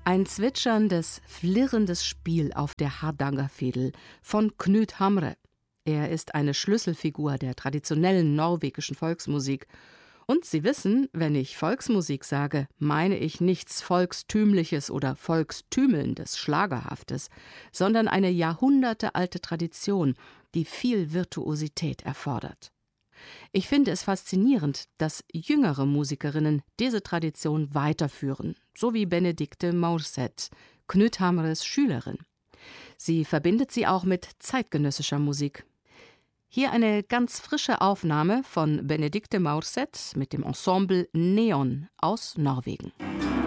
Ein zwitscherndes, flirrendes Spiel auf der Hardangerfiedel von Knut Hamre. Er ist eine Schlüsselfigur der traditionellen norwegischen Volksmusik. Und Sie wissen, wenn ich Volksmusik sage, meine ich nichts Volkstümliches oder Volkstümelndes, Schlagerhaftes, sondern eine jahrhundertealte Tradition, die viel Virtuosität erfordert. Ich finde es faszinierend, dass jüngere Musikerinnen diese Tradition weiterführen, so wie Benedikte Maurseth, Knut Hamres Schülerin. Sie verbindet sie auch mit zeitgenössischer Musik. Hier eine ganz frische Aufnahme von Benedikte Maurseth mit dem Ensemble Neon aus Norwegen.